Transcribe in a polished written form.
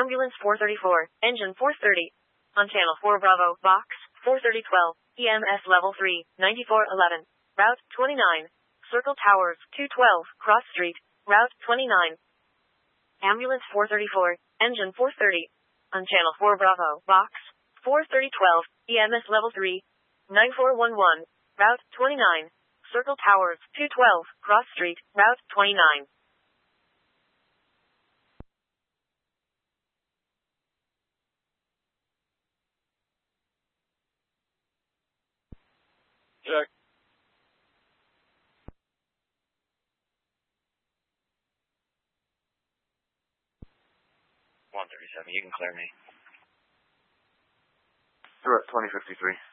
Ambulance 434, Engine 430. On Channel 4 Bravo, Box 43012, EMS Level 3, 9411. Route 29. Circle Towers, 212, Cross Street, Route 29. Ambulance 434, Engine 430. On Channel 4 Bravo, Box 43012, EMS Level 3, 9411. Route 29. Circle Towers, 212, Cross Street, Route 29. Check. 137, you can clear me. They're at 2053.